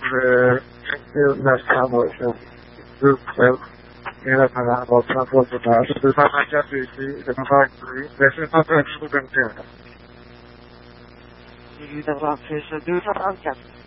nas Cowboys. Group clip. And I'm not about top of the pass. There's not my deputy, the factory. This is not actually been done. You don't want to do the podcast.